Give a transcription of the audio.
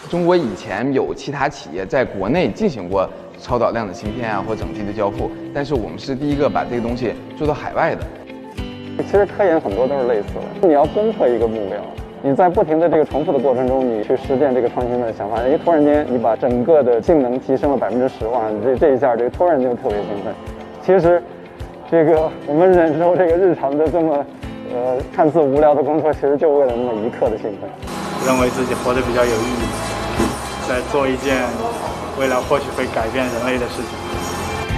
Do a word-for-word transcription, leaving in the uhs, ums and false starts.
中国以前有其他企业在国内进行过超导量的芯片啊或整机的交付，但是我们是第一个把这个东西做到海外的。 其实科研很多都是类似的，你要攻克一个目标，你在不停的这个重复的过程中，你去实践这个创新的想法，哎，突然间你把整个的性能提升了百分之十，哇，这这一下这个突然就特别兴奋。其实，这个我们忍受这个日常的这么呃看似无聊的工作，其实就为了那么一刻的兴奋。 认为自己活得比较有意义，在做一件未来或许会改变人类的事情。